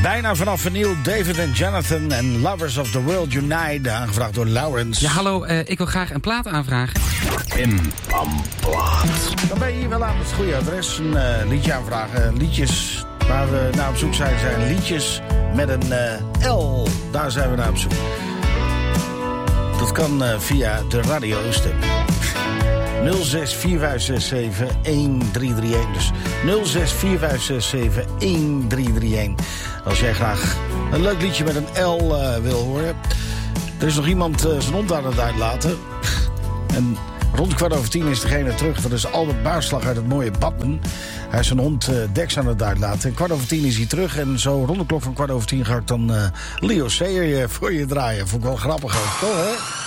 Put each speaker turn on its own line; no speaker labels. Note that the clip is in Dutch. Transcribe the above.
Bijna vanaf vinyl David en Jonathan en Lovers of the World Unite. Aangevraagd door Lawrence.
Ja, hallo. Ik wil graag een plaat aanvragen.
Pim Pam Plaat. Dan ben je hier wel aan het goede adres. Een liedje aanvragen. Liedjes waar we naar op zoek zijn liedjes met een L. Daar zijn we naar op zoek. Dat kan via de radiostem. 0645671331. Dus 0645671331. Als jij graag een leuk liedje met een L wil horen. Er is nog iemand zijn hond aan het uitlaten. En rond 10:15 is degene terug. Dat is Albert Baarslag uit het mooie Badmen. Hij is zijn hond Dex aan het uitlaten. En 10:15 is hij terug. En zo rond de klok van 10:15 ga ik dan Leo Sayer voor je draaien. Vond ik wel grappig ook, toch hè?